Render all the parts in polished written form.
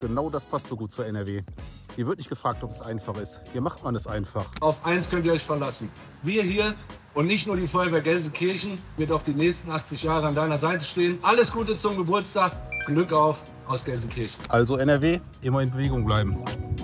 Genau das passt so gut zur NRW. Hier wird nicht gefragt, ob es einfach ist. Hier macht man es einfach. Auf eins könnt ihr euch verlassen. Wir hier und nicht nur die Feuerwehr Gelsenkirchen wird auch die nächsten 80 Jahre an deiner Seite stehen. Alles Gute zum Geburtstag. Glück auf aus Gelsenkirchen. Also NRW, immer in Bewegung bleiben.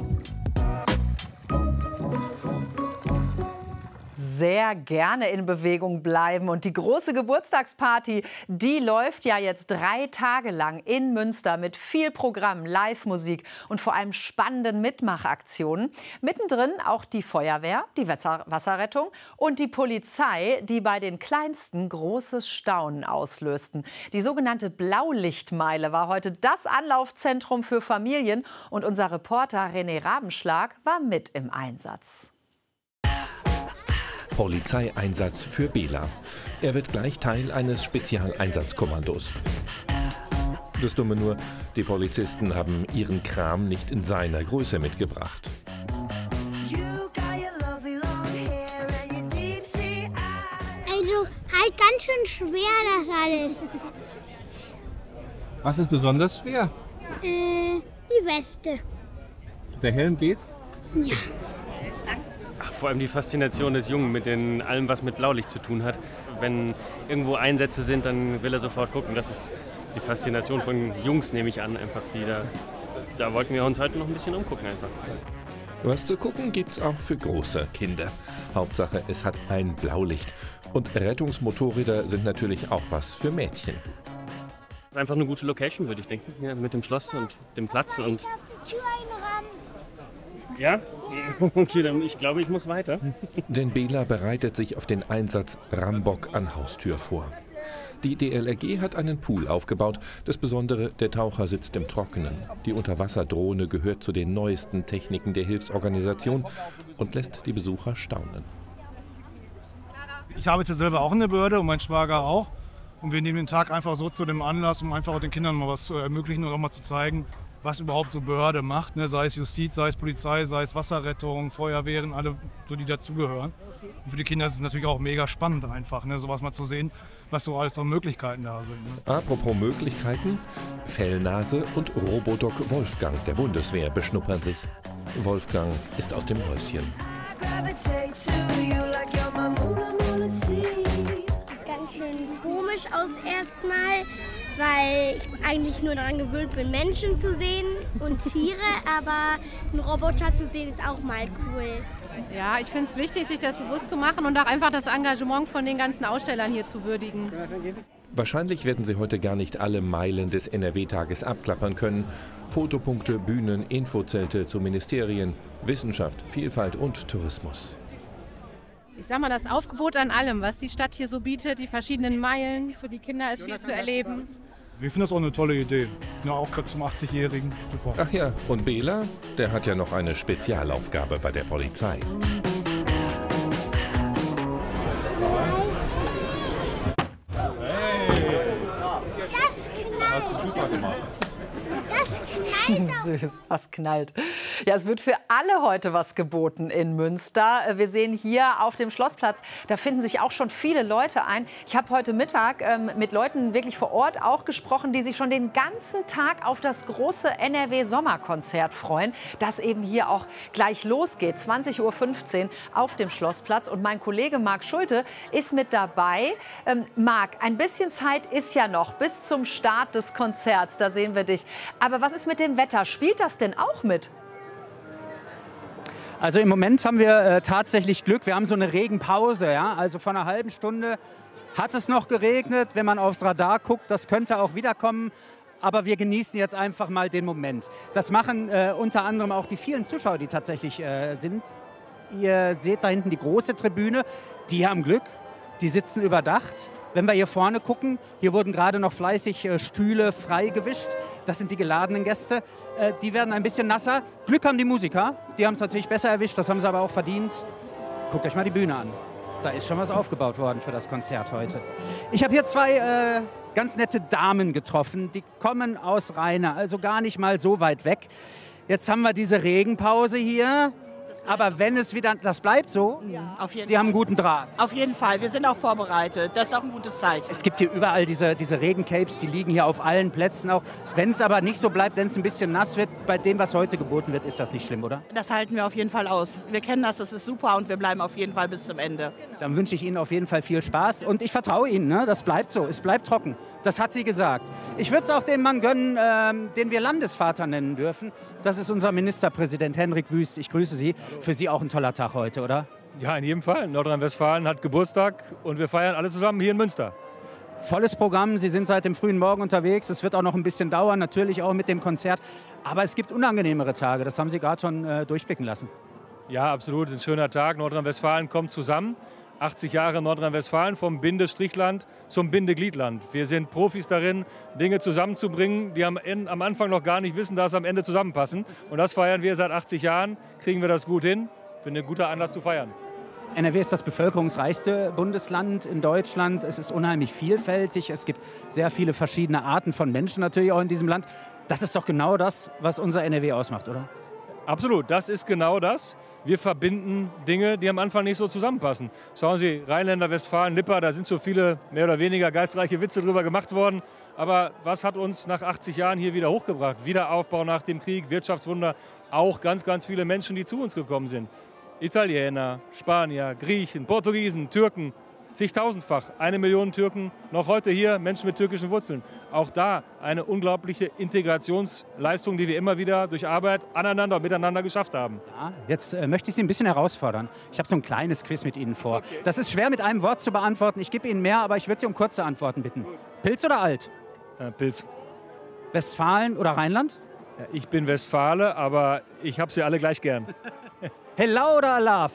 Sehr gerne in Bewegung bleiben. Und die große Geburtstagsparty, die läuft ja jetzt 3 Tage lang in Münster mit viel Programm, Live-Musik und vor allem spannenden Mitmachaktionen. Mittendrin auch die Feuerwehr, die Wasserrettung und die Polizei, die bei den Kleinsten großes Staunen auslösten. Die sogenannte Blaulichtmeile war heute das Anlaufzentrum für Familien. Und unser Reporter René Rabenschlag war mit im Einsatz. Polizeieinsatz für Bela. Er wird gleich Teil eines Spezialeinsatzkommandos. Das Dumme nur, die Polizisten haben ihren Kram nicht in seiner Größe mitgebracht. Also halt ganz schön schwer das alles. Was ist besonders schwer? Die Weste. Der Helm geht? Ja. Ach, vor allem die Faszination des Jungen mit allem, was mit Blaulicht zu tun hat. Wenn irgendwo Einsätze sind, dann will er sofort gucken. Das ist die Faszination von Jungs, nehme ich an, einfach da wollten wir uns heute noch ein bisschen umgucken einfach. Was zu gucken gibt's auch für große Kinder. Hauptsache, es hat ein Blaulicht. Und Rettungsmotorräder sind natürlich auch was für Mädchen. Einfach eine gute Location, würde ich denken, hier mit dem Schloss und dem Platz. Und Die Tür einrammen. ja, okay, dann ich glaube, ich muss weiter. Denn Bela bereitet sich auf den Einsatz Rambock an Haustür vor. Die DLRG hat einen Pool aufgebaut. Das Besondere, der Taucher sitzt im Trockenen. Die Unterwasserdrohne gehört zu den neuesten Techniken der Hilfsorganisation und lässt die Besucher staunen. Ich arbeite selber auch in der Behörde und mein Schwager auch. Und wir nehmen den Tag einfach so zu dem Anlass, um einfach auch den Kindern mal was zu ermöglichen und auch mal zu zeigen, was überhaupt so Behörde macht, ne? Sei es Justiz, sei es Polizei, sei es Wasserrettung, Feuerwehren, alle, so die dazugehören. Und für die Kinder ist es natürlich auch mega spannend einfach, ne? Sowas mal zu sehen, was so alles an Möglichkeiten da sind. Ne? Apropos Möglichkeiten, Fellnase und Robodoc Wolfgang der Bundeswehr beschnuppern sich. Wolfgang ist aus dem Häuschen. Ganz schön komisch aus erstmal, weil ich eigentlich nur daran gewöhnt bin, Menschen zu sehen und Tiere, aber einen Roboter zu sehen ist auch mal cool. Ja, ich finde es wichtig, sich das bewusst zu machen und auch einfach das Engagement von den ganzen Ausstellern hier zu würdigen. Wahrscheinlich werden sie heute gar nicht alle Meilen des NRW-Tages abklappern können. Fotopunkte, Bühnen, Infozelte zu Ministerien, Wissenschaft, Vielfalt und Tourismus. Ich sag mal, das Aufgebot an allem, was die Stadt hier so bietet, die verschiedenen Meilen, für die Kinder ist viel zu erleben. Wir finden das auch eine tolle Idee. Ja, auch gerade zum 80-Jährigen. Super. Ach ja, und Bela, der hat ja noch eine Spezialaufgabe bei der Polizei. Das knallt! Das knallt doch! Süß, was knallt. Ja, es wird für alle heute was geboten in Münster. Wir sehen hier auf dem Schlossplatz, da finden sich auch schon viele Leute ein. Ich habe heute Mittag mit Leuten wirklich vor Ort auch gesprochen, die sich schon den ganzen Tag auf das große NRW-Sommerkonzert freuen, das eben hier auch gleich losgeht, 20:15 Uhr auf dem Schlossplatz. Und mein Kollege Marc Schulte ist mit dabei. Marc, ein bisschen Zeit ist ja noch bis zum Start des Konzerts, da sehen wir dich. Aber was ist mit dem Wetter? Spielt das denn auch mit? Also im Moment haben wir tatsächlich Glück. Wir haben so eine Regenpause. Ja? Also vor einer halben Stunde hat es noch geregnet. Wenn man aufs Radar guckt, das könnte auch wiederkommen. Aber wir genießen jetzt einfach mal den Moment. Das machen unter anderem auch die vielen Zuschauer, die tatsächlich sind. Ihr seht da hinten die große Tribüne. Die haben Glück. Die sitzen überdacht. Wenn wir hier vorne gucken, hier wurden gerade noch fleißig Stühle frei gewischt. Das sind die geladenen Gäste. Die werden ein bisschen nasser. Glück haben die Musiker. Die haben es natürlich besser erwischt. Das haben sie aber auch verdient. Guckt euch mal die Bühne an. Da ist schon was aufgebaut worden für das Konzert heute. Ich habe hier zwei ganz nette Damen getroffen. Die kommen aus Rheine, also gar nicht mal so weit weg. Jetzt haben wir diese Regenpause hier. Aber wenn es wieder, das bleibt so, Auf jeden Sie haben einen guten Draht. Auf jeden Fall, wir sind auch vorbereitet. Das ist auch ein gutes Zeichen. Es gibt hier überall diese Regencapes, die liegen hier auf allen Plätzen auch. Wenn es aber nicht so bleibt, wenn es ein bisschen nass wird, bei dem, was heute geboten wird, ist das nicht schlimm, oder? Das halten wir auf jeden Fall aus. Wir kennen das ist super und wir bleiben auf jeden Fall bis zum Ende. Dann wünsche ich Ihnen auf jeden Fall viel Spaß und ich vertraue Ihnen, ne? Das bleibt so, es bleibt trocken. Das hat sie gesagt. Ich würde es auch dem Mann gönnen, den wir Landesvater nennen dürfen. Das ist unser Ministerpräsident Henrik Wüst. Ich grüße Sie. Für Sie auch ein toller Tag heute, oder? Ja, in jedem Fall. Nordrhein-Westfalen hat Geburtstag und wir feiern alle zusammen hier in Münster. Volles Programm, Sie sind seit dem frühen Morgen unterwegs. Es wird auch noch ein bisschen dauern, natürlich auch mit dem Konzert. Aber es gibt unangenehmere Tage, das haben Sie gerade schon durchblicken lassen. Ja, absolut. Ein schöner Tag. Nordrhein-Westfalen kommt zusammen. 80 Jahre Nordrhein-Westfalen vom Bindestrichland zum Bindegliedland. Wir sind Profis darin, Dinge zusammenzubringen, die am Anfang noch gar nicht wissen, dass sie am Ende zusammenpassen. Und das feiern wir seit 80 Jahren. Kriegen wir das gut hin? Finde ein guter Anlass zu feiern. NRW ist das bevölkerungsreichste Bundesland in Deutschland. Es ist unheimlich vielfältig. Es gibt sehr viele verschiedene Arten von Menschen natürlich auch in diesem Land. Das ist doch genau das, was unser NRW ausmacht, oder? Absolut, das ist genau das. Wir verbinden Dinge, die am Anfang nicht so zusammenpassen. Schauen Sie, Rheinländer, Westfalen, Lippe, da sind so viele mehr oder weniger geistreiche Witze drüber gemacht worden. Aber was hat uns nach 80 Jahren hier wieder hochgebracht? Wiederaufbau nach dem Krieg, Wirtschaftswunder, auch ganz, ganz viele Menschen, die zu uns gekommen sind. Italiener, Spanier, Griechen, Portugiesen, Türken, zigtausendfach. 1 Million Türken, noch heute hier, Menschen mit türkischen Wurzeln. Auch da eine unglaubliche Integrationsleistung, die wir immer wieder durch Arbeit aneinander und miteinander geschafft haben. Ja, jetzt möchte ich Sie ein bisschen herausfordern. Ich habe so ein kleines Quiz mit Ihnen vor. Okay. Das ist schwer mit einem Wort zu beantworten. Ich gebe Ihnen mehr, aber ich würde Sie um kurze Antworten bitten. Pilz oder Alt? Pilz. Westfalen oder Rheinland? Ja, ich bin Westfale, aber ich habe sie alle gleich gern. Hellau oder Alav?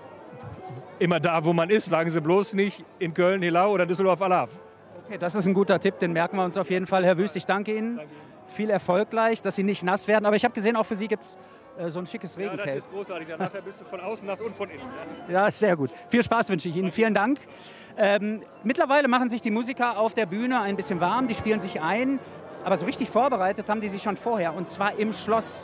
Immer da, wo man ist, sagen Sie bloß nicht in Köln, Hellau oder Düsseldorf, Alav. Okay, das ist ein guter Tipp, den merken wir uns auf jeden Fall. Herr Wüst, ich danke Ihnen. Viel Erfolg gleich, dass Sie nicht nass werden. Aber ich habe gesehen, auch für Sie gibt es so ein schickes Regencape. Ja, das ist großartig. Nachher bist du von außen nass und von innen. Ja, sehr gut. Viel Spaß wünsche ich Ihnen. Vielen Dank. Mittlerweile machen sich die Musiker auf der Bühne ein bisschen warm. Die spielen sich ein. Aber so richtig vorbereitet haben die sich schon vorher. Und zwar im Schloss.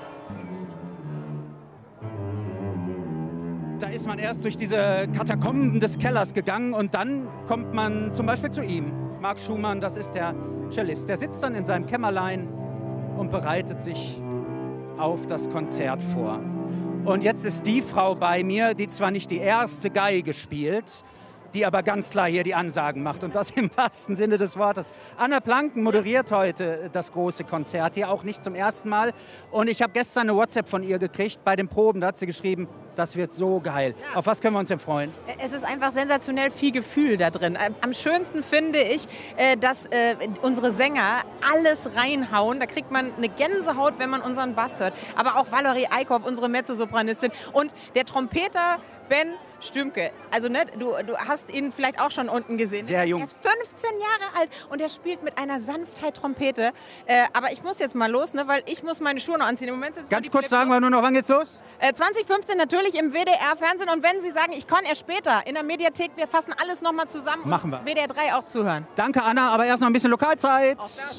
Da ist man erst durch diese Katakomben des Kellers gegangen und dann kommt man zum Beispiel zu ihm. Marc Schumann, das ist der Cellist. Der sitzt dann in seinem Kämmerlein und bereitet sich auf das Konzert vor. Und jetzt ist die Frau bei mir, die zwar nicht die erste Geige spielt, die aber ganz klar hier die Ansagen macht. Und das im wahrsten Sinne des Wortes. Anna Planken moderiert heute das große Konzert hier, auch nicht zum ersten Mal. Und ich habe gestern eine WhatsApp von ihr gekriegt bei den Proben. Da hat sie geschrieben, das wird so geil. Ja. Auf was können wir uns denn freuen? Es ist einfach sensationell viel Gefühl da drin. Am schönsten finde ich, dass unsere Sänger alles reinhauen. Da kriegt man eine Gänsehaut, wenn man unseren Bass hört. Aber auch Valerie Eickhoff, unsere Mezzosopranistin. Und der Trompeter Ben Stümke. Also ne, du hast ihn vielleicht auch schon unten gesehen. Sehr jung. Er ist 15 Jahre alt und er spielt mit einer Sanftheit Trompete. Aber ich muss jetzt mal los, ne, weil ich muss meine Schuhe noch anziehen. Im Moment sind ganz kurz sagen wir nur noch, wann geht's los? 2015 natürlich im WDR-Fernsehen. Und wenn Sie sagen, ich kann erst später in der Mediathek, wir fassen alles noch mal zusammen. Machen wir. Und WDR 3 auch zuhören. Danke, Anna, aber erst noch ein bisschen Lokalzeit.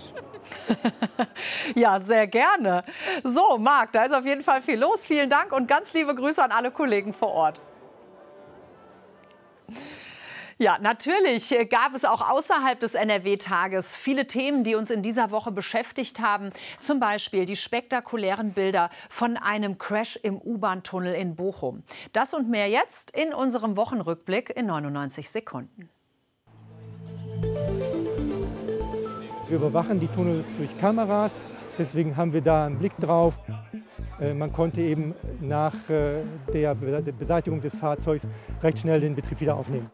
Ja, sehr gerne. So, Marc, da ist auf jeden Fall viel los. Vielen Dank und ganz liebe Grüße an alle Kollegen vor Ort. Ja, natürlich gab es auch außerhalb des NRW-Tages viele Themen, die uns in dieser Woche beschäftigt haben. Zum Beispiel die spektakulären Bilder von einem Crash im U-Bahn-Tunnel in Bochum. Das und mehr jetzt in unserem Wochenrückblick in 99 Sekunden. Wir überwachen die Tunnels durch Kameras, deswegen haben wir da einen Blick drauf. Man konnte eben nach der Beseitigung des Fahrzeugs recht schnell den Betrieb wieder aufnehmen.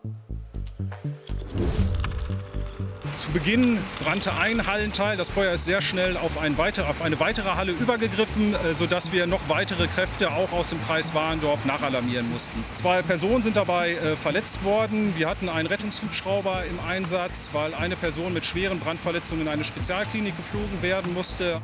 Zu Beginn brannte ein Hallenteil. Das Feuer ist sehr schnell auf eine weitere Halle übergegriffen, sodass wir noch weitere Kräfte auch aus dem Kreis Warendorf nachalarmieren mussten. 2 Personen sind dabei verletzt worden. Wir hatten einen Rettungshubschrauber im Einsatz, weil eine Person mit schweren Brandverletzungen in eine Spezialklinik geflogen werden musste.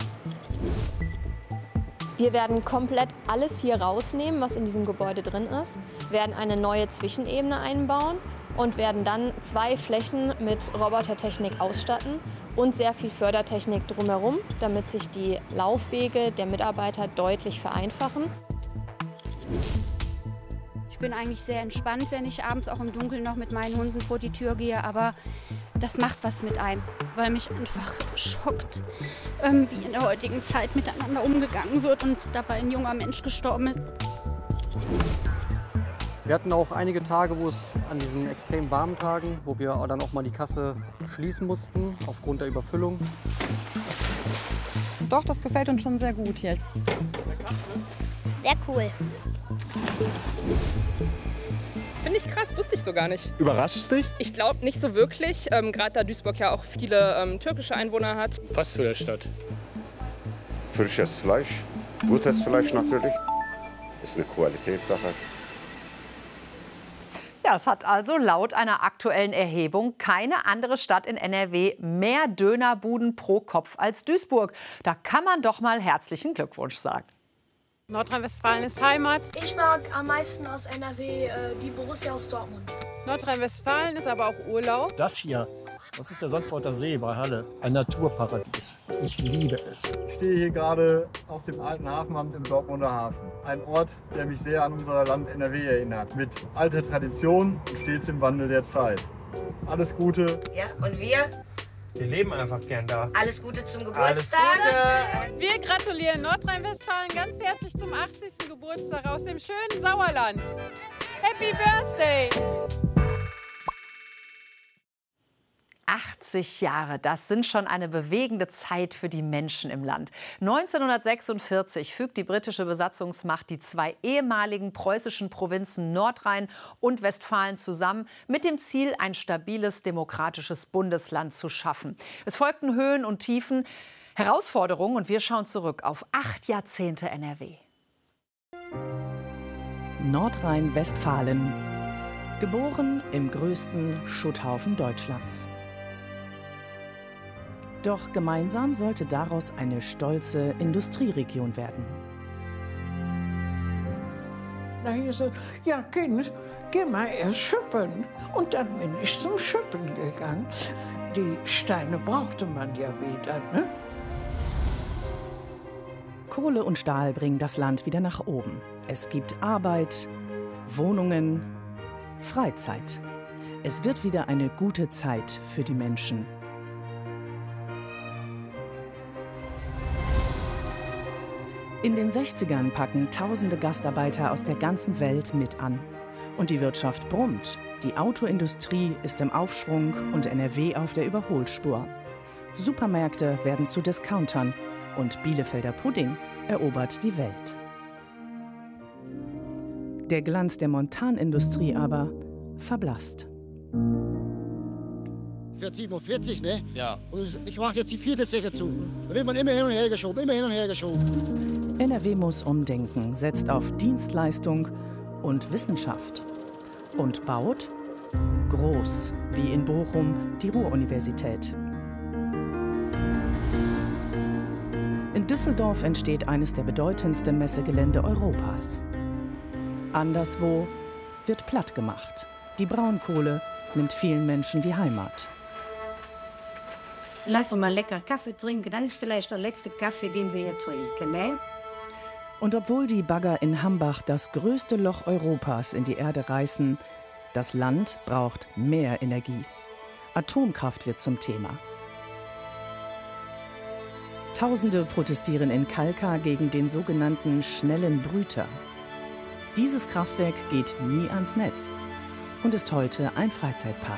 Wir werden komplett alles hier rausnehmen, was in diesem Gebäude drin ist, werden eine neue Zwischenebene einbauen und werden dann 2 Flächen mit Robotertechnik ausstatten und sehr viel Fördertechnik drumherum, damit sich die Laufwege der Mitarbeiter deutlich vereinfachen. Ich bin eigentlich sehr entspannt, wenn ich abends auch im Dunkeln noch mit meinen Hunden vor die Tür gehe, aber das macht was mit einem, weil mich einfach schockt, wie in der heutigen Zeit miteinander umgegangen wird und dabei ein junger Mensch gestorben ist. Wir hatten auch einige Tage, wo es an diesen extrem warmen Tagen, wo wir dann auch mal die Kasse schließen mussten, aufgrund der Überfüllung. Doch, das gefällt uns schon sehr gut hier. Sehr cool. Finde ich krass, wusste ich so gar nicht. Überrascht dich? Ich glaube nicht so wirklich, gerade da Duisburg ja auch viele türkische Einwohner hat. Passt zu der Stadt. Frisches Fleisch, gutes Fleisch natürlich. Ist eine Qualitätssache. Ja, es hat also laut einer aktuellen Erhebung keine andere Stadt in NRW mehr Dönerbuden pro Kopf als Duisburg. Da kann man doch mal herzlichen Glückwunsch sagen. Nordrhein-Westfalen ist Heimat. Ich mag am meisten aus NRW die Borussia aus Dortmund. Nordrhein-Westfalen ist aber auch Urlaub. Das hier, das ist der Sandforter See bei Halle. Ein Naturparadies. Ich liebe es. Ich stehe hier gerade auf dem alten Hafenamt im Dortmunder Hafen. Ein Ort, der mich sehr an unser Land NRW erinnert. Mit alter Tradition und stets im Wandel der Zeit. Alles Gute. Ja, und wir? Wir leben einfach gern da. Alles Gute zum Geburtstag. Alles Gute. Wir gratulieren Nordrhein-Westfalen ganz herzlich zum 80. Geburtstag aus dem schönen Sauerland. Happy Birthday! 80 Jahre, das sind schon eine bewegende Zeit für die Menschen im Land. 1946 fügt die britische Besatzungsmacht die zwei ehemaligen preußischen Provinzen Nordrhein und Westfalen zusammen, mit dem Ziel, ein stabiles, demokratisches Bundesland zu schaffen. Es folgten Höhen und Tiefen, Herausforderungen und wir schauen zurück auf 8 Jahrzehnte NRW. Nordrhein-Westfalen. Geboren im größten Schutthaufen Deutschlands. Doch gemeinsam sollte daraus eine stolze Industrieregion werden. Da hieß es, ja Kind, geh mal erst schippen. Und dann bin ich zum Schippen gegangen. Die Steine brauchte man ja wieder, ne? Kohle und Stahl bringen das Land wieder nach oben. Es gibt Arbeit, Wohnungen, Freizeit. Es wird wieder eine gute Zeit für die Menschen. In den 60ern packen tausende Gastarbeiter aus der ganzen Welt mit an. Und die Wirtschaft brummt. Die Autoindustrie ist im Aufschwung und NRW auf der Überholspur. Supermärkte werden zu Discountern und Bielefelder Pudding erobert die Welt. Der Glanz der Montanindustrie aber verblasst. Ich werde 47, ne? Ja. Und ich mache jetzt die 4. Zeche zu. Da wird man immer hin und her geschoben, immer hin und her geschoben. NRW muss umdenken, setzt auf Dienstleistung und Wissenschaft. Und baut groß, wie in Bochum die Ruhr-Universität. In Düsseldorf entsteht eines der bedeutendsten Messegelände Europas. Anderswo wird platt gemacht. Die Braunkohle nimmt vielen Menschen die Heimat. Lass uns mal lecker Kaffee trinken, dann ist vielleicht der letzte Kaffee, den wir hier trinken, ne? Und obwohl die Bagger in Hambach das größte Loch Europas in die Erde reißen, das Land braucht mehr Energie. Atomkraft wird zum Thema. Tausende protestieren in Kalkar gegen den sogenannten schnellen Brüter. Dieses Kraftwerk geht nie ans Netz und ist heute ein Freizeitpark.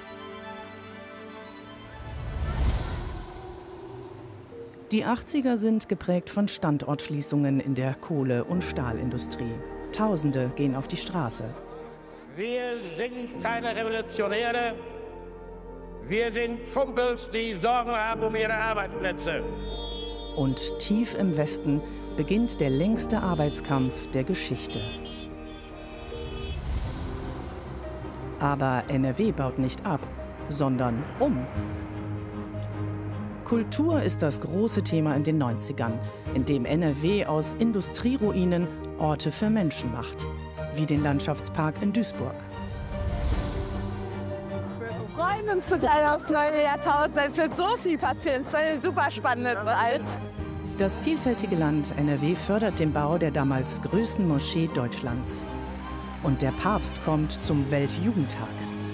Die 80er sind geprägt von Standortschließungen in der Kohle- und Stahlindustrie. Tausende gehen auf die Straße. Wir sind keine Revolutionäre. Wir sind Fumpels, die Sorgen haben um ihre Arbeitsplätze. Und tief im Westen beginnt der längste Arbeitskampf der Geschichte. Aber NRW baut nicht ab, sondern um. Kultur ist das große Thema in den 90ern, in dem NRW aus Industrieruinen Orte für Menschen macht, wie den Landschaftspark in Duisburg. Wir freuen uns total aufs neue Jahrtausend. Es wird so viel passieren. Es ist eine super spannende Zeit. Das vielfältige Land NRW fördert den Bau der damals größten Moschee Deutschlands. Und der Papst kommt zum Weltjugendtag.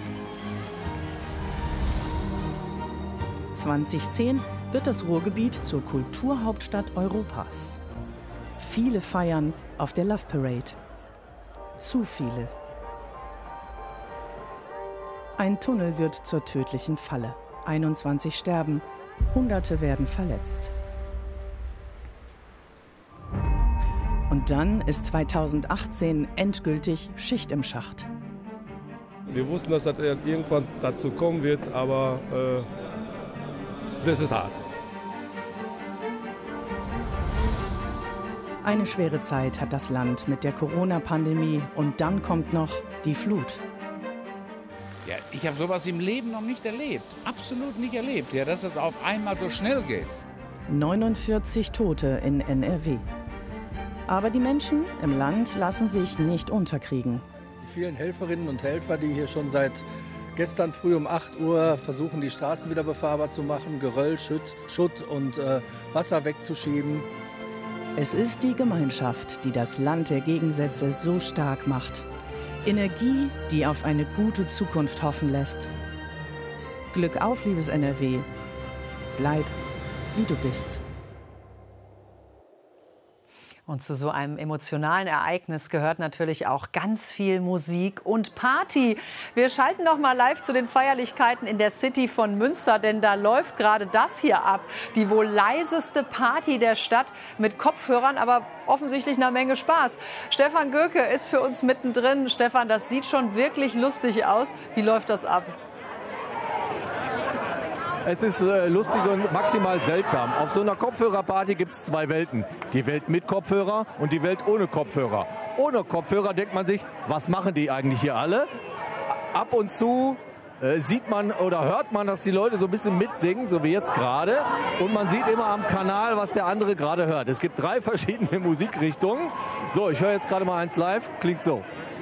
2010 wird das Ruhrgebiet zur Kulturhauptstadt Europas. Viele feiern auf der Love Parade. Zu viele. Ein Tunnel wird zur tödlichen Falle. 21 sterben, Hunderte werden verletzt. Und dann ist 2018 endgültig Schicht im Schacht. Wir wussten, dass das irgendwann dazu kommen wird, aber das ist hart. Eine schwere Zeit hat das Land mit der Corona-Pandemie und dann kommt noch die Flut. Ja, ich habe sowas im Leben noch nicht erlebt, absolut nicht erlebt, ja, dass es auf einmal so schnell geht. 49 Tote in NRW. Aber die Menschen im Land lassen sich nicht unterkriegen. Die vielen Helferinnen und Helfer, die hier schon seit gestern früh um 8 Uhr versuchen, die Straßen wieder befahrbar zu machen, Geröll, Schutt und Wasser wegzuschieben. Es ist die Gemeinschaft, die das Land der Gegensätze so stark macht. Energie, die auf eine gute Zukunft hoffen lässt. Glück auf, liebes NRW. Bleib, wie du bist. Und zu so einem emotionalen Ereignis gehört natürlich auch ganz viel Musik und Party. Wir schalten noch mal live zu den Feierlichkeiten in der City von Münster, denn da läuft gerade das hier ab. Die wohl leiseste Party der Stadt mit Kopfhörern, aber offensichtlich eine Menge Spaß. Stefan Göke ist für uns mittendrin. Stefan, das sieht schon wirklich lustig aus. Wie läuft das ab? Es ist lustig und maximal seltsam. Auf so einer Kopfhörerparty gibt es zwei Welten. Die Welt mit Kopfhörer und die Welt ohne Kopfhörer. Ohne Kopfhörer denkt man sich, was machen die eigentlich hier alle? Ab und zu sieht man oder hört man, dass die Leute so ein bisschen mitsingen, so wie jetzt gerade. Und man sieht immer am Kanal, was der andere gerade hört. Es gibt 3 verschiedene Musikrichtungen. So, ich höre jetzt gerade mal eins live. Klingt so.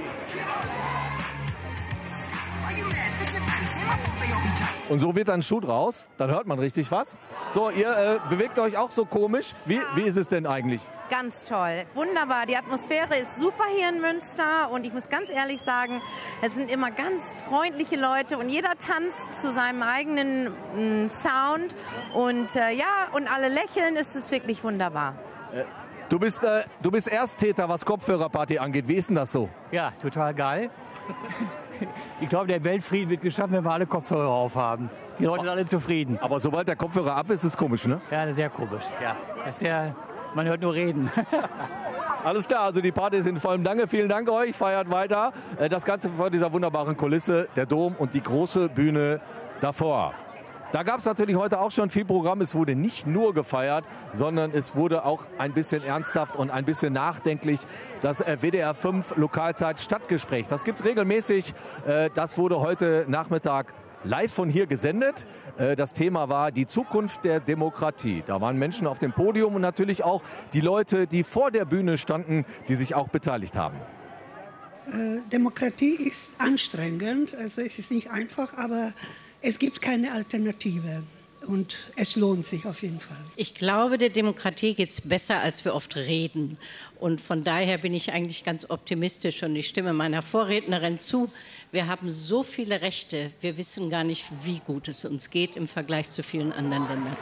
Und so wird dann ein Schuh draus, dann hört man richtig was. So, ihr bewegt euch auch so komisch. Wie ist es denn eigentlich? Ganz toll, wunderbar. Die Atmosphäre ist super hier in Münster und ich muss ganz ehrlich sagen, es sind immer ganz freundliche Leute und jeder tanzt zu seinem eigenen Sound und und alle lächeln, ist es wirklich wunderbar. Du bist Ersttäter, was Kopfhörerparty angeht. Wie ist denn das so? Ja, total geil. Ich glaube, der Weltfrieden wird geschaffen, wenn wir alle Kopfhörer aufhaben. Die Leute sind alle zufrieden. Aber sobald der Kopfhörer ab ist, ist es komisch, ne? Ja, sehr komisch. Ja. Man hört nur reden. Alles klar, also die Party ist in vollem Gange. Vielen Dank euch, feiert weiter. Das Ganze vor dieser wunderbaren Kulisse, der Dom und die große Bühne davor. Da gab es natürlich heute auch schon viel Programm. Es wurde nicht nur gefeiert, sondern es wurde auch ein bisschen ernsthaft und ein bisschen nachdenklich. Das WDR 5 Lokalzeit Stadtgespräch. Das gibt es regelmäßig. Das wurde heute Nachmittag live von hier gesendet. Das Thema war die Zukunft der Demokratie. Da waren Menschen auf dem Podium und natürlich auch die Leute, die vor der Bühne standen, die sich auch beteiligt haben. Demokratie ist anstrengend, also es ist nicht einfach, aber es gibt keine Alternative und es lohnt sich auf jeden Fall. Ich glaube, der Demokratie geht es besser, als wir oft reden. Und von daher bin ich eigentlich ganz optimistisch und ich stimme meiner Vorrednerin zu. Wir haben so viele Rechte, wir wissen gar nicht, wie gut es uns geht im Vergleich zu vielen anderen Ländern.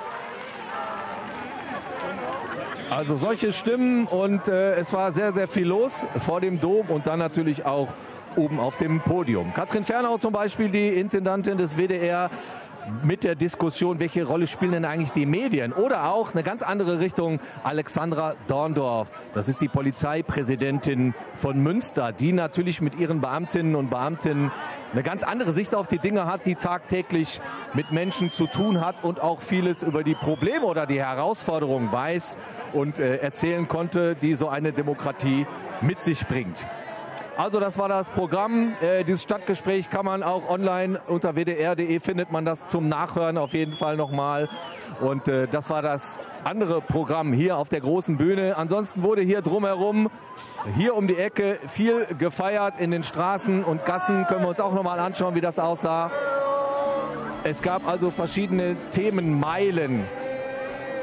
Also solche Stimmen und es war sehr, sehr viel los vor dem Dom und dann natürlich auch oben auf dem Podium. Katrin Fernau zum Beispiel, die Intendantin des WDR, mit der Diskussion, welche Rolle spielen denn eigentlich die Medien? Oder auch eine ganz andere Richtung, Alexandra Dorndorf. Das ist die Polizeipräsidentin von Münster, die natürlich mit ihren Beamtinnen und Beamten eine ganz andere Sicht auf die Dinge hat, die tagtäglich mit Menschen zu tun hat und auch vieles über die Probleme oder die Herausforderungen weiß und erzählen konnte, die so eine Demokratie mit sich bringt. Also das war das Programm. Dieses Stadtgespräch kann man auch online unter wdr.de findet man das zum Nachhören auf jeden Fall nochmal. Und das war das andere Programm hier auf der großen Bühne. Ansonsten wurde hier drumherum, hier um die Ecke, viel gefeiert in den Straßen und Gassen. Können wir uns auch nochmal anschauen, wie das aussah. Es gab also verschiedene Themenmeilen.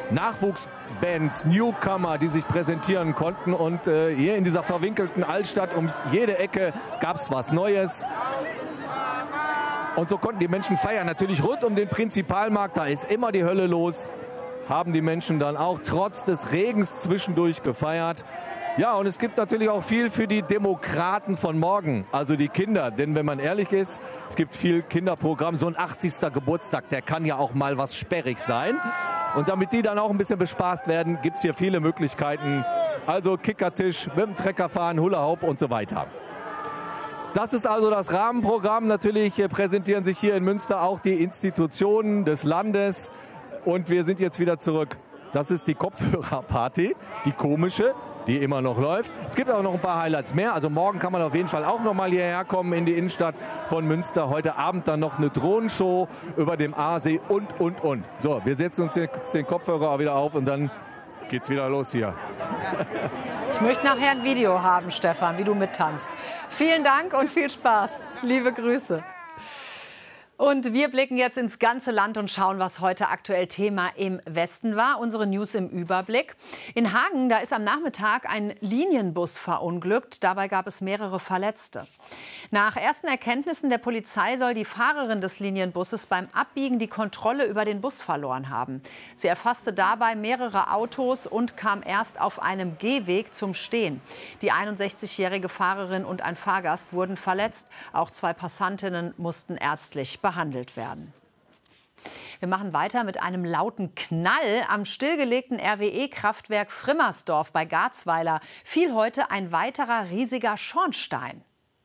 Nachwuchsbands, Newcomer, die sich präsentieren konnten. Und hier in dieser verwinkelten Altstadt um jede Ecke gab es was Neues. Und so konnten die Menschen feiern. Natürlich rund um den Prinzipalmarkt, da ist immer die Hölle los. Haben die Menschen dann auch trotz des Regens zwischendurch gefeiert. Ja, und es gibt natürlich auch viel für die Demokraten von morgen, also die Kinder. Denn wenn man ehrlich ist, es gibt viel Kinderprogramm. So ein 80. Geburtstag, der kann ja auch mal was sperrig sein. Und damit die dann auch ein bisschen bespaßt werden, gibt es hier viele Möglichkeiten. Also Kickertisch, mit dem Trecker fahren, Hula Hoop und so weiter. Das ist also das Rahmenprogramm. Natürlich präsentieren sich hier in Münster auch die Institutionen des Landes. Und wir sind jetzt wieder zurück. Das ist die Kopfhörerparty, die komische, die immer noch läuft. Es gibt auch noch ein paar Highlights mehr. Also morgen kann man auf jeden Fall auch noch mal hierher kommen in die Innenstadt von Münster. Heute Abend dann noch eine Drohnenshow über dem Aasee und. So, wir setzen uns jetzt den Kopfhörer auch wieder auf und dann geht's wieder los hier. Ich möchte nachher ein Video haben, Stefan, wie du mittanzt. Vielen Dank und viel Spaß. Liebe Grüße. Und wir blicken jetzt ins ganze Land und schauen, was heute aktuell Thema im Westen war. Unsere News im Überblick. In Hagen, da ist am Nachmittag ein Linienbus verunglückt. Dabei gab es mehrere Verletzte. Nach ersten Erkenntnissen der Polizei soll die Fahrerin des Linienbusses beim Abbiegen die Kontrolle über den Bus verloren haben. Sie erfasste dabei mehrere Autos und kam erst auf einem Gehweg zum Stehen. Die 61-jährige Fahrerin und ein Fahrgast wurden verletzt. Auch 2 Passantinnen mussten ärztlich behandelt werden. Wir machen weiter mit einem lauten Knall. Am stillgelegten RWE-Kraftwerk Frimmersdorf bei Garzweiler fiel heute ein weiterer riesiger Schornstein.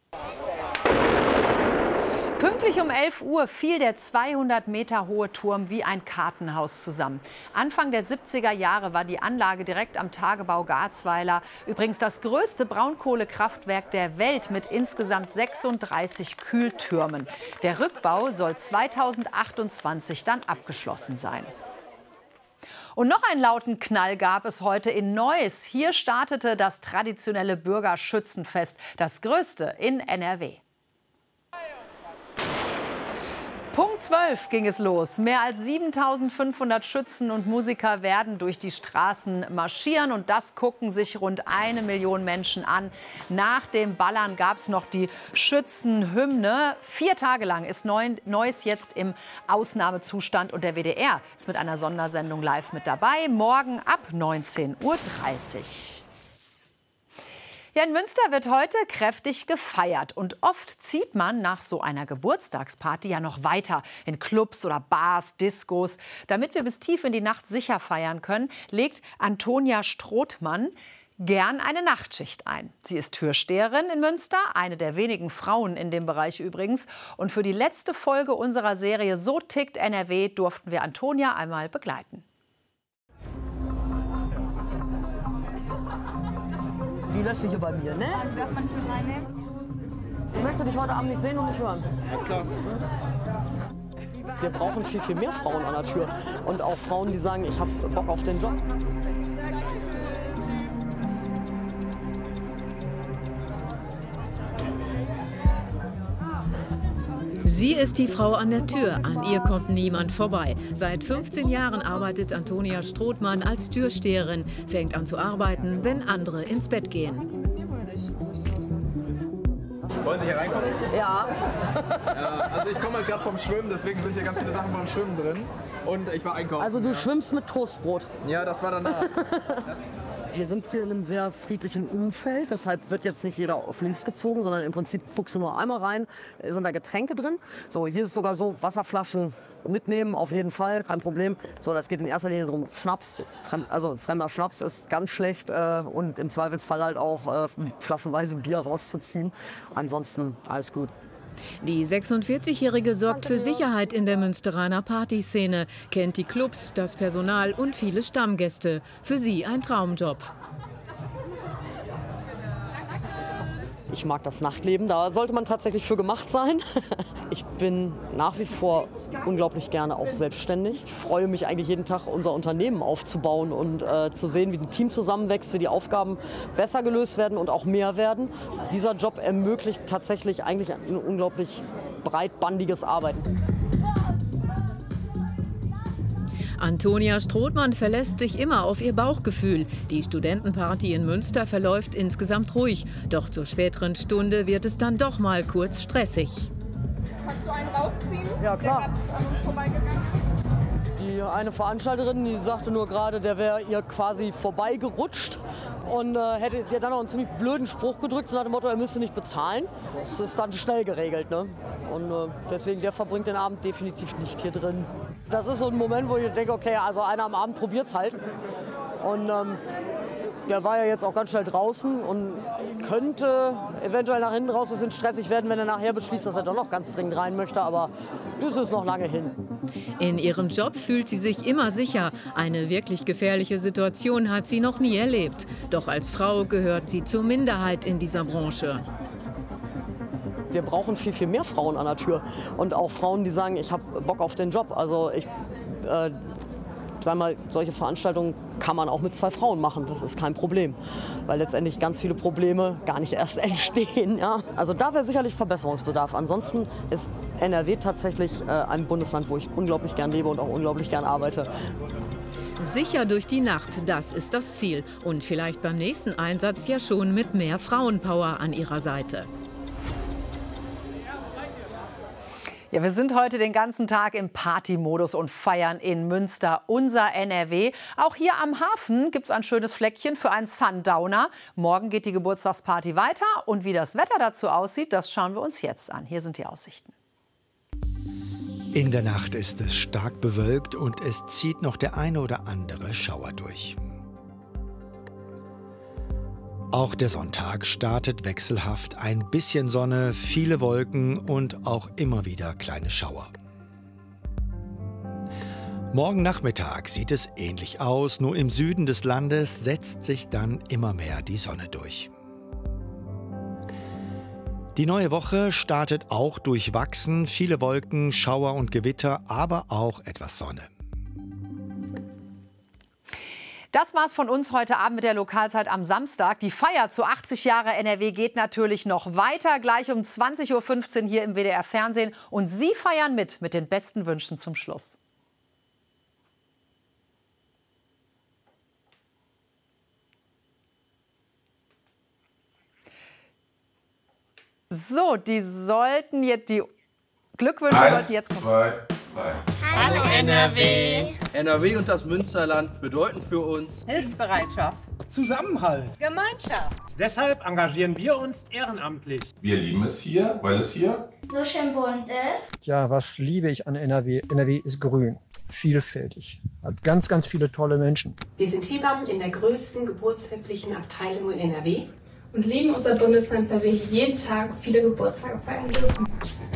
Pünktlich um 11 Uhr fiel der 200 Meter hohe Turm wie ein Kartenhaus zusammen. Anfang der 70er Jahre war die Anlage direkt am Tagebau Garzweiler übrigens das größte Braunkohlekraftwerk der Welt mit insgesamt 36 Kühltürmen. Der Rückbau soll 2028 dann abgeschlossen sein. Und noch einen lauten Knall gab es heute in Neuss. Hier startete das traditionelle Bürgerschützenfest, das größte in NRW. Punkt 12 ging es los. Mehr als 7.500 Schützen und Musiker werden durch die Straßen marschieren. Und das gucken sich rund 1 Million Menschen an. Nach dem Ballern gab es noch die Schützenhymne. 4 Tage lang ist Neuss jetzt im Ausnahmezustand. Und der WDR ist mit einer Sondersendung live mit dabei. Morgen ab 19:30 Uhr. Ja, in Münster wird heute kräftig gefeiert. Und oft zieht man nach so einer Geburtstagsparty ja noch weiter in Clubs oder Bars, Diskos. Damit wir bis tief in die Nacht sicher feiern können, legt Antonia Strothmann gern eine Nachtschicht ein. Sie ist Türsteherin in Münster, eine der wenigen Frauen in dem Bereich übrigens. Und für die letzte Folge unserer Serie So tickt NRW durften wir Antonia einmal begleiten. Die lässt sich hier bei mir, ne? Darf man es mit reinnehmen? Ich möchte dich heute Abend nicht sehen und nicht hören. Alles klar. Wir brauchen viel, viel mehr Frauen an der Tür. Und auch Frauen, die sagen, ich habe Bock auf den Job. Sie ist die Frau an der Tür. An ihr kommt niemand vorbei. Seit 15 Jahren arbeitet Antonia Strothmann als Türsteherin. Fängt an zu arbeiten, wenn andere ins Bett gehen. Wollen Sie hier reinkommen? Ja. Also ich komme halt gerade vom Schwimmen, deswegen sind hier ganz viele Sachen beim Schwimmen drin. Und ich war einkaufen. Also du schwimmst mit Toastbrot? Ja, das war danach. Wir sind hier in einem sehr friedlichen Umfeld, deshalb wird jetzt nicht jeder auf links gezogen, sondern im Prinzip guckst du nur einmal rein, sind da Getränke drin. So, hier ist sogar so, Wasserflaschen mitnehmen, auf jeden Fall, kein Problem. So, das geht in erster Linie darum, Schnaps, also fremder Schnaps ist ganz schlecht und im Zweifelsfall halt auch flaschenweise Bier rauszuziehen. Ansonsten alles gut. Die 46-Jährige sorgt für Sicherheit in der Münsteraner Partyszene, kennt die Clubs, das Personal und viele Stammgäste. Für sie ein Traumjob. Ich mag das Nachtleben, da sollte man tatsächlich für gemacht sein. Ich bin nach wie vor unglaublich gerne auch selbstständig. Ich freue mich eigentlich jeden Tag, unser Unternehmen aufzubauen und zu sehen, wie ein Team zusammenwächst, wie die Aufgaben besser gelöst werden und auch mehr werden. Dieser Job ermöglicht tatsächlich eigentlich ein unglaublich breitbandiges Arbeiten. Antonia Strothmann verlässt sich immer auf ihr Bauchgefühl. Die Studentenparty in Münster verläuft insgesamt ruhig. Doch zur späteren Stunde wird es dann doch mal kurz stressig. Kannst du einen rausziehen? Ja, klar. Der gerade an uns vorbeigegangen. Die eine Veranstalterin, die sagte nur gerade, der wäre ihr quasi vorbeigerutscht und hätte dir dann noch einen ziemlich blöden Spruch gedrückt, so nach dem Motto, er müsste nicht bezahlen. Das ist dann schnell geregelt, ne? Und deswegen, der verbringt den Abend definitiv nicht hier drin. Das ist so ein Moment, wo ich denke, okay, also einer am Abend probiert's halt. Und der war ja jetzt auch ganz schnell draußen und könnte eventuell nach hinten raus ein bisschen stressig werden, wenn er nachher beschließt, dass er doch noch ganz dringend rein möchte. Aber das ist noch lange hin. In ihrem Job fühlt sie sich immer sicher. Eine wirklich gefährliche Situation hat sie noch nie erlebt. Doch als Frau gehört sie zur Minderheit in dieser Branche. Wir brauchen viel, viel mehr Frauen an der Tür. Und auch Frauen, die sagen, ich habe Bock auf den Job. Also ich sag mal, solche Veranstaltungen kann man auch mit 2 Frauen machen. Das ist kein Problem, weil letztendlich ganz viele Probleme gar nicht erst entstehen. Ja? Also da wäre sicherlich Verbesserungsbedarf. Ansonsten ist NRW tatsächlich ein Bundesland, wo ich unglaublich gern lebe und auch unglaublich gern arbeite. Sicher durch die Nacht, das ist das Ziel. Und vielleicht beim nächsten Einsatz ja schon mit mehr Frauenpower an ihrer Seite. Ja, wir sind heute den ganzen Tag im Partymodus und feiern in Münster unser NRW. Auch hier am Hafen gibt es ein schönes Fleckchen für einen Sundowner. Morgen geht die Geburtstagsparty weiter. Und wie das Wetter dazu aussieht, das schauen wir uns jetzt an. Hier sind die Aussichten. In der Nacht ist es stark bewölkt und es zieht noch der eine oder andere Schauer durch. Auch der Sonntag startet wechselhaft. Ein bisschen Sonne, viele Wolken und auch immer wieder kleine Schauer. Morgen Nachmittag sieht es ähnlich aus, nur im Süden des Landes setzt sich dann immer mehr die Sonne durch. Die neue Woche startet auch durchwachsen, viele Wolken, Schauer und Gewitter, aber auch etwas Sonne. Das war's von uns heute Abend mit der Lokalzeit am Samstag. Die Feier zu 80 Jahre NRW geht natürlich noch weiter. Gleich um 20:15 Uhr hier im WDR Fernsehen. Und Sie feiern mit den besten Wünschen zum Schluss. So, die sollten jetzt die Glückwünsche sollten jetzt kommen. 1, 2, 3. Hallo NRW! NRW und das Münsterland bedeuten für uns Hilfsbereitschaft, Zusammenhalt, Gemeinschaft. Deshalb engagieren wir uns ehrenamtlich. Wir lieben es hier, weil es hier so schön bunt ist. Ja, was liebe ich an NRW? NRW ist grün, vielfältig, hat ganz, ganz viele tolle Menschen. Wir sind Hebammen in der größten geburtshilflichen Abteilung in NRW. Und lieben unser Bundesland, weil wir hier jeden Tag viele Geburtstage feiern dürfen.